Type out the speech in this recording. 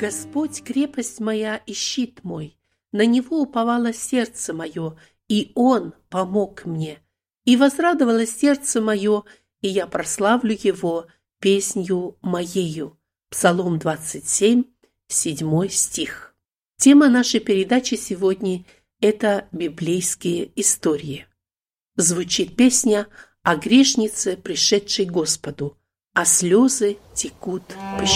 Господь — крепость моя и щит мой, на Него уповало сердце мое, и Он помог мне. И возрадовалось сердце мое, и я прославлю Его песнью моею. Псалом 27, 7 стих. Тема нашей передачи сегодня – это библейские истории. Звучит песня о грешнице, пришедшей к Господу, а слезы текут по щекам.